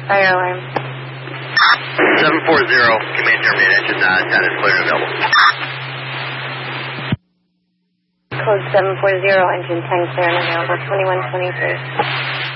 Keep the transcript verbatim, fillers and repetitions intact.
Fire alarm. seven four zero, command terminate, engine uh, ten is clear and available. Code seven four zero, engine ten clear and available, twenty-one twenty-three.